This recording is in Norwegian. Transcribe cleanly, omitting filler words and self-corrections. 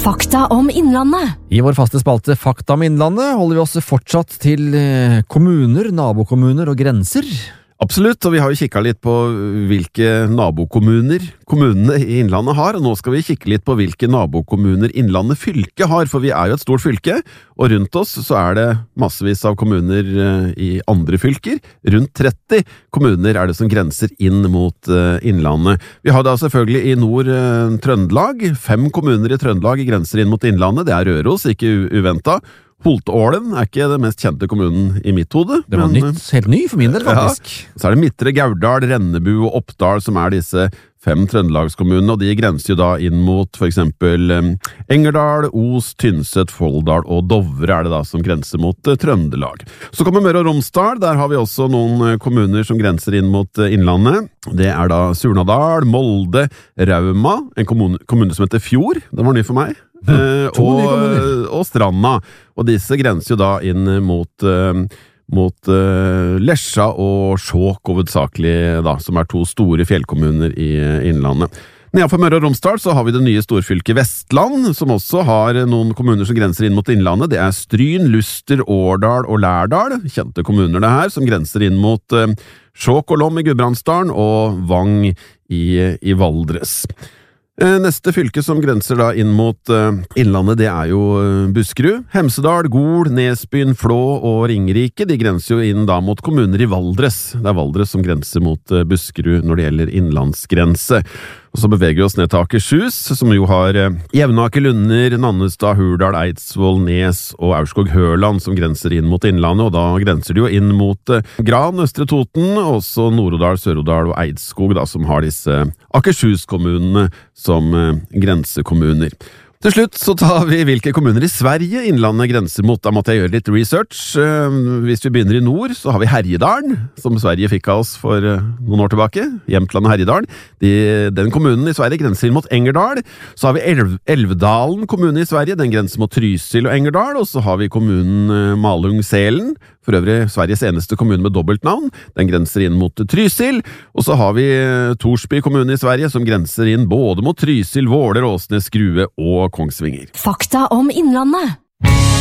Fakta om Innlandet. I vår faste spalte Fakta om Innlandet holder vi oss fortsatt til kommuner, nabokommuner og grenser. Absolutt, og vi har jo kikket litt på hvilke nabokommuner kommunene i Innlandet har, og nå skal vi kikke litt på hvilke nabokommuner Innlandet fylke har, for vi er jo et stort fylke, og rundt oss så er det massevis av kommuner i andre fylker. Rundt 30 kommuner er det som grenser inn mot Innlandet. Vi har da selvfølgelig i nord Trøndelag, 5 kommuner i Trøndelag grenser inn mot Innlandet, det er Røros, ikke uventet. Holtålen er ikke det mest kjente kommunen i mitt hode. Det var helt ny for min del, faktisk. Ja. Så er det Midtre Gauldal, Rennebu og Oppdal som er disse 5 trøndelagskommunene, og de grenser jo da inn mot for eksempel Engerdal, Os, Tynset, Folldal og Dovre er det da som grenser mot Trøndelag. Så kommer Møre og Romsdal, der har vi også noen kommuner som grenser inn mot Innlandet. Det er da Surnadal, Molde, Rauma, en kommune som heter Fjord, det var ny for meg. Og Stranda, og disse grenser jo da inn mot Lesja og Skjåk hovedsakelig da, som er 2 store fjellkommuner i Innlandet. Nedenfor Møre og Romsdal så har vi det nye storfylket Vestland, som også har noen kommuner som grenser inn mot Innlandet. Det er Stryn, Luster, Årdal og Lærdal, kjente kommuner det her, som grenser inn mot Skjåk og Lom i Gudbrandsdalen og Vang i Valdres. Neste fylke som grenser da inn mot Innlandet, det er jo Buskerud. Hemsedal, Gol, Nesbyen, Flå og Ringerike, de grenser jo inn da mot kommuner i Valdres. Det er Valdres som grenser mot Buskerud når det gjelder innlandsgrense. Og så beveger vi oss ned til Akershus, som jo har Jevnaker, Lunder, Nannestad, Hurdal, Eidsvoll, Nes og Aurskog-Høland som grenser inn mot Innlandet, og da grenser de jo inn mot Gran, Østre Toten, også Nord-Odal, Sør-Odal og Eidskog da, som har disse Akershus-kommunene som grensekommuner. Til slutt så tar vi hvilke kommuner i Sverige Innlandet grenser mot. Da måtte jeg gjøre litt research. Hvis vi begynner i nord, så har vi Herjedalen, som Sverige fikk av oss for noen år tilbake. Jämtland og Herjedalen. Den kommunen i Sverige grenser inn mot Engerdal. Så har vi Elvdalen kommune i Sverige, den grenser mot Trysil og Engerdal. Og så har vi kommunen Malung-Selen, for øvrig Sveriges eneste kommune med dobbeltnavn. Den grenser inn mot Trysil. Og så har vi Torsby kommune i Sverige, som grenser inn både mot Trysil, Våler, Åsnes, Grue og Kongsvinger. Fakta om Innlandet.